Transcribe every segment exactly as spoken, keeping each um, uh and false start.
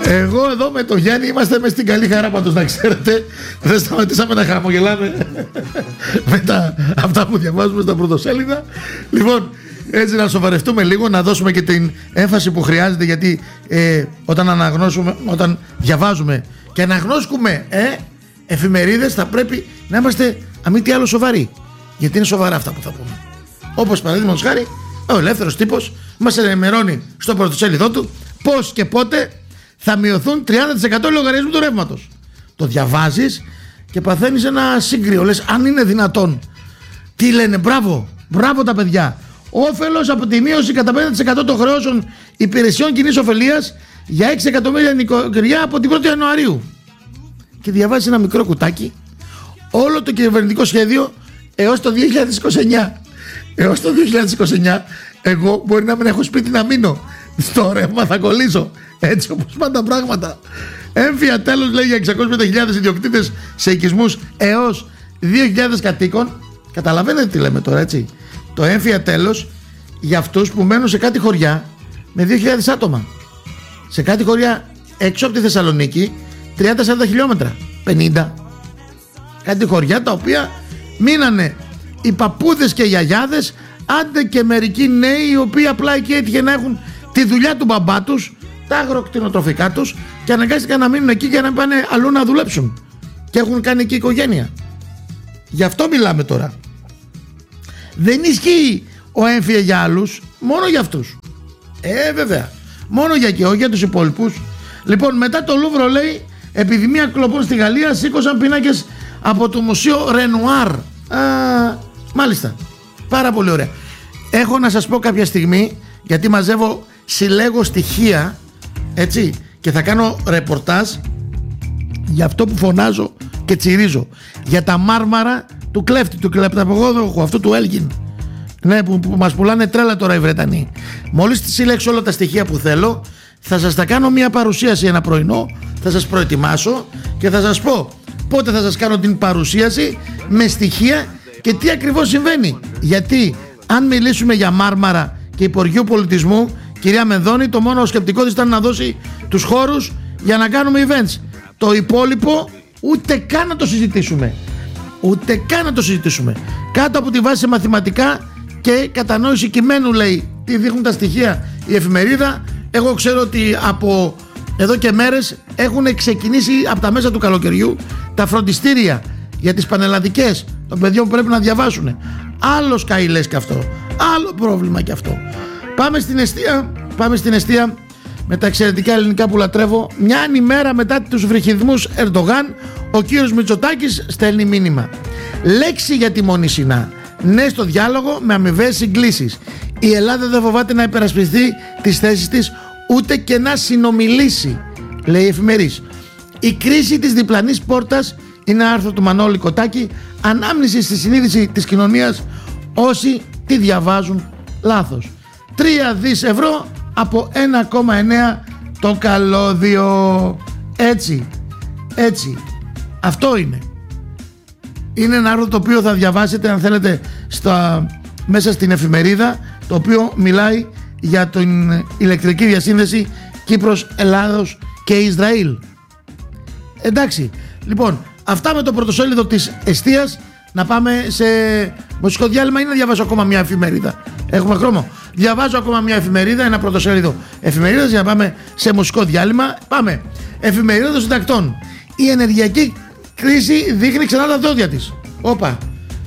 Εγώ εδώ με το Γιάννη είμαστε μες στην καλή χαρά πάντως, να ξέρετε. Δεν σταματήσαμε να χαμογελάμε με τα, αυτά που διαβάζουμε στα πρωτοσέλιδα. Λοιπόν, έτσι να σοβαρευτούμε λίγο, να δώσουμε και την έμφαση που χρειάζεται, γιατί ε, όταν αναγνώσουμε, όταν διαβάζουμε και αναγνώσκουμε ε, εφημερίδες, θα πρέπει να είμαστε αμή τι άλλο σοβαροί, γιατί είναι σοβαρά αυτά που θα πούμε. Όπως παραδείγματος χάρη, ο Ελεύθερος Τύπος μας ενημερώνει στο πρωτοσέλιδό του πώς και πότε θα μειωθούν τριάντα τοις εκατό λογαριασμού του ρεύματος. Το διαβάζεις και παθαίνεις ένα σύγκριο. Λες, αν είναι δυνατόν. Τι λένε, μπράβο, μπράβο τα παιδιά. Όφελος από τη μείωση κατά πενήντα τοις εκατό των χρεώσεων υπηρεσιών κοινής ωφελίας για έξι εκατομμύρια νοικοκυριά από την πρώτη Ιανουαρίου. Και διαβάζεις ένα μικρό κουτάκι, όλο το κυβερνητικό σχέδιο έως το δύο χιλιάδες είκοσι εννιά. Έως το δύο χιλιάδες είκοσι εννιά εγώ μπορεί να μην έχω σπίτι να μείνω. Στο ρεύμα θα κολλήσω. Έτσι όπως πάνε τα πράγματα. Έμφυα τέλος, λέει, για εξακόσιες πενήντα χιλιάδες ιδιοκτήτες σε οικισμούς έως δύο χιλιάδες κατοίκων. Καταλαβαίνετε τι λέμε τώρα, έτσι. Το έμφυα τέλος για αυτούς που μένουν σε κάτι χωριά με δύο χιλιάδες άτομα. Σε κάτι χωριά έξω από τη Θεσσαλονίκη, τριάντα με σαράντα χιλιόμετρα, πενήντα. Κάτι χωριά τα οποία μείνανε οι παππούδες και οι γιαγιάδες, άντε και μερικοί νέοι οι οποίοι απλά εκεί έτυχε να έχουν τη δουλειά του μπαμπά τους, τα αγροκτηνοτροφικά τους, και αναγκάστηκαν να μείνουν εκεί για να πάνε αλλού να δουλέψουν. Και έχουν κάνει εκεί οικογένεια. Γι' αυτό μιλάμε τώρα. Δεν ισχύει ο έμφυα για άλλους, μόνο για αυτούς. Ε, βέβαια. Μόνο για και όχι για τους υπόλοιπους. Λοιπόν, μετά το Λούβρο, λέει, επιδημία κλοπών στη Γαλλία, σήκωσαν πίνακες από το Μουσείο Ρενουάρ. Α, μάλιστα. Πάρα πολύ ωραία. Έχω να σας πω κάποια στιγμή, γιατί μαζεύω, συλλέγω στοιχεία, έτσι, και θα κάνω ρεπορτάζ για αυτό που φωνάζω και τσιρίζω, για τα μάρμαρα του κλέφτη, του κλεπταπογόδοχου, αυτού του Έλγιν, ναι, που, που μας πουλάνε τρέλα τώρα οι Βρετανοί. Μόλις συλλέξω όλα τα στοιχεία που θέλω, θα σας τα κάνω μια παρουσίαση ένα πρωινό, θα σας προετοιμάσω και θα σας πω πότε θα σας κάνω την παρουσίαση με στοιχεία και τι ακριβώς συμβαίνει. Γιατί αν μιλήσουμε για Μάρμαρα και Υπουργείου Πολιτισμού, κυρία Μενδώνη, το μόνο σκεπτικό της ήταν να δώσει τους χώρους για να κάνουμε events. Το υπόλοιπο ούτε καν να το συζητήσουμε. Ούτε καν να το συζητήσουμε. Κάτω από τη βάση μαθηματικά και κατανόηση κειμένου, λέει, τι δείχνουν τα στοιχεία η εφημερίδα. Εγώ ξέρω ότι από εδώ και μέρες έχουν ξεκινήσει από τα μέσα του καλοκαιριού τα φροντιστήρια για τις πανελλαδικές των παιδιών που πρέπει να διαβάσουν. Άλλο σκαηλές και αυτό. Άλλο πρόβλημα και αυτό. Πάμε στην εστία. Πάμε στην εστία με τα εξαιρετικά ελληνικά που λατρεύω. Μια ημέρα μετά τους βρυχιδμούς Ερντογάν, ο κύριος Μητσοτάκης στέλνει μήνυμα. Λέξη για τη Μονησινά. Ναι στο διάλογο με αμοιβαίες συγκλήσεις. Η Ελλάδα δεν φοβάται να υπερασπιστεί τις θέσεις της, ούτε και να συνομιλήσει, λέει η Εφημερής. Η κρίση της διπλανής πόρτας είναι άρθρο του Μανώλη Κοτάκη, ανάμνηση στη συνείδηση της κοινωνίας όσοι τη διαβάζουν λάθος. Τρία δις ευρώ από ένα κόμμα εννέα το καλώδιο. Έτσι, έτσι, αυτό είναι. Είναι ένα άρθρο το οποίο θα διαβάσετε αν θέλετε στα, μέσα στην εφημερίδα, το οποίο μιλάει για την ηλεκτρική διασύνδεση Κύπρος, Ελλάδος και Ισραήλ. Εντάξει, λοιπόν, αυτά με το πρωτοσέλιδο της εστίας. Να πάμε σε μουσικό διάλειμμα ή να διαβάσω ακόμα μια εφημερίδα? Έχουμε χρόνο? Διαβάζω ακόμα μια εφημερίδα, ένα πρωτοσέλιδο εφημερίδας για να πάμε σε μουσικό διάλειμμα. Πάμε. Εφημερίδα των συντακτών. Η ενεργειακή κρίση δείχνει ξανά τα δόντια της. Όπα.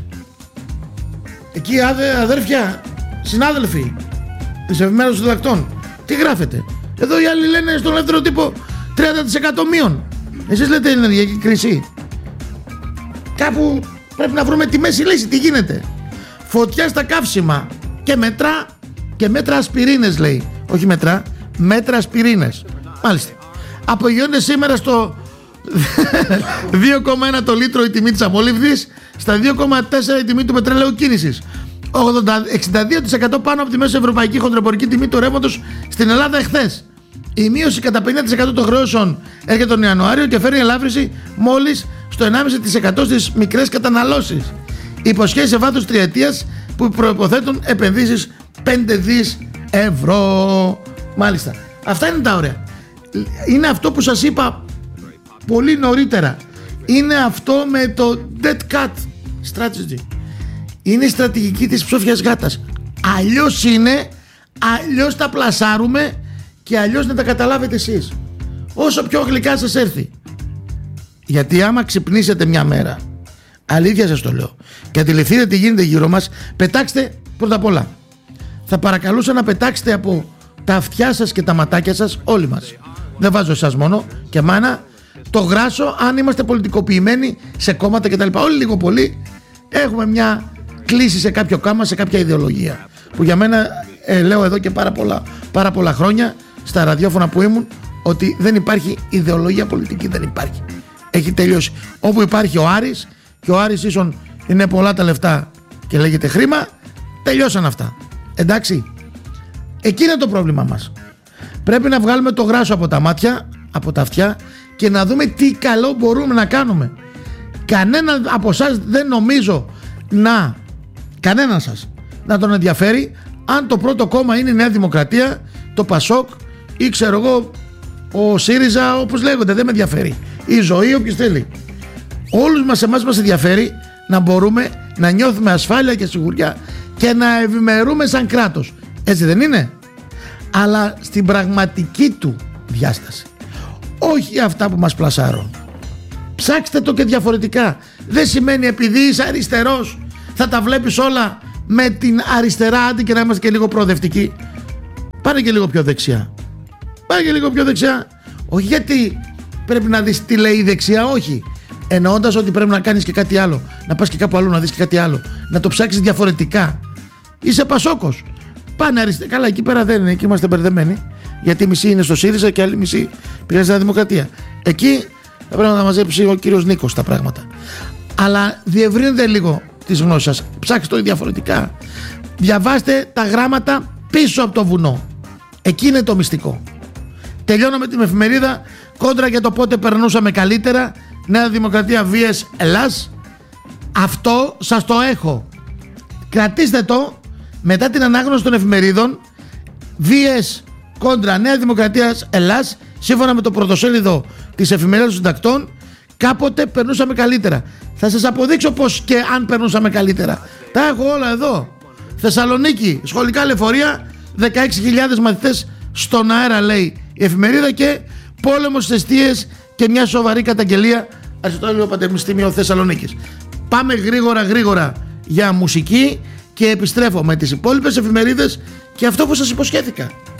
Εκεί αδε, αδέρφια, συνάδελφοι της εφημερίδας των συντακτών, τι γράφετε? Εδώ οι άλλοι λένε στον Ελεύθερο Τύπο τριάντα τοις εκατό μείον. Εσείς λέτε ενεργειακή κρίση. Κάπου πρέπει να βρούμε τη μέση λύση. Τι γίνεται? Φωτιά στα καύσιμα και μετρά και μέτρα ασπιρίνες, λέει. Όχι μετρά, μέτρα ασπιρίνες. Μάλιστα. Απογειώνεται σήμερα στο δύο κόμμα ένα το λίτρο η τιμή της αμόλυβδης, στα δύο κόμμα τέσσερα η τιμή του πετρελαίου κίνησης. εξήντα δύο τοις εκατό πάνω από τη μέση ευρωπαϊκή χοντροπορική τιμή του ρεύματος στην Ελλάδα εχθές. Η μείωση κατά πενήντα τοις εκατό των χρεώσεων έρχεται τον Ιανουάριο και φέρει ελάφρυνση μόλις στο ενάμιση τοις εκατό στις μικρές καταναλώσεις. Υποσχέσεις σε βάθος τριετίας που προϋποθέτουν επενδύσεις πέντε δις ευρώ. Μάλιστα. Αυτά είναι τα ωραία. είναι αυτό που σας είπα πολύ νωρίτερα. Είναι αυτό με το dead cat strategy. Είναι η στρατηγική της ψόφιας γάτας. Αλλιώς είναι, αλλιώς τα πλασάρουμε και αλλιώς να τα καταλάβετε εσείς. Όσο πιο γλυκά σας έρθει. Γιατί άμα ξυπνήσετε μια μέρα, αλήθεια σας το λέω, και αντιληφθείτε τι γίνεται γύρω μας, πετάξτε πρώτα απ' όλα. Θα παρακαλούσα να πετάξετε από τα αυτιά σας και τα ματάκια σας, όλοι μας. Δεν βάζω εσάς μόνο, και εμένα, το γράσο, αν είμαστε πολιτικοποιημένοι σε κόμματα κτλ. Όλοι λίγο πολύ έχουμε μια κλίση σε κάποιο κάμα, σε κάποια ιδεολογία. Που για μένα, ε, λέω εδώ και πάρα πολλά, πάρα πολλά χρόνια στα ραδιόφωνα που ήμουν, ότι δεν υπάρχει ιδεολογία πολιτική, δεν υπάρχει. Έχει τελειώσει. Όπου υπάρχει ο Άρης, και ο Άρης ίσον είναι πολλά τα λεφτά και λέγεται χρήμα, τελειώσαν αυτά. Εντάξει. Εκεί είναι το πρόβλημα μας. Πρέπει να βγάλουμε το γράσο από τα μάτια, από τα αυτιά, και να δούμε τι καλό μπορούμε να κάνουμε. Κανένα από εσάς δεν νομίζω να, κανέναν σας, να τον ενδιαφέρει αν το πρώτο κόμμα είναι η Νέα Δημοκρατία, το Πασόκ ή ξέρω εγώ ο ΣΥΡΙΖΑ, όπως λέγονται, δεν με ενδιαφέρει. Η ζωή, όποιος θέλει. Όλους μας εμάς μας ενδιαφέρει να μπορούμε να νιώθουμε ασφάλεια και σιγουριά και να ευημερούμε σαν κράτος. Έτσι δεν είναι? Αλλά στην πραγματική του διάσταση. Όχι αυτά που μας πλασάρουν. Ψάξτε το και διαφορετικά. Δεν σημαίνει επειδή είσαι αριστερός θα τα βλέπεις όλα με την αριστερά, αντί και να είμαστε και λίγο προοδευτικοί. Πάνε και λίγο πιο δεξιά. Πάνε και λίγο πιο δεξιά. Όχι γιατί πρέπει να δεις τι λέει η δεξιά, όχι. Εννοώντας ότι πρέπει να κάνεις και κάτι άλλο. Να πας και κάπου αλλού να δεις και κάτι άλλο. Να το ψάξεις διαφορετικά. Είσαι Πασόκος. Πάνε αριστερά. Καλά, εκεί πέρα δεν είναι. Εκεί είμαστε μπερδεμένοι. Γιατί μισή είναι στο ΣΥΡΙΖΑ και άλλη μισή πήγε στη Δημοκρατία. Εκεί θα πρέπει να τα μαζέψει ο κύριος Νίκος τα πράγματα. Αλλά διευρύνετε λίγο τις γνώσεις σας. Ψάξτε το διαφορετικά. Διαβάστε τα γράμματα πίσω από το βουνό. Εκεί είναι το μυστικό. Τελειώνω με την εφημερίδα. Κόντρα για το πότε περνούσαμε καλύτερα. Νέα Δημοκρατία βι ες Ελλάς. Αυτό σας το έχω. Κρατήστε το μετά την ανάγνωση των εφημερίδων. βι ες κόντρα Νέα Δημοκρατία Ελλάς. Σύμφωνα με το πρωτοσέλιδο της εφημερίδας των συντακτών, κάποτε περνούσαμε καλύτερα. Θα σας αποδείξω πως και αν περνούσαμε καλύτερα. Τα έχω όλα εδώ. Θεσσαλονίκη, σχολικά λεωφορεία, δεκαέξι χιλιάδες μαθητές στον αέρα, λέει η εφημερίδα, και πόλεμος στις εστίες και μια σοβαρή καταγγελία, Αριστοτέλειο Πανεπιστήμιο Θεσσαλονίκης. Πάμε γρήγορα γρήγορα για μουσική και επιστρέφω με τις υπόλοιπες εφημερίδες και αυτό που σας υποσχέθηκα.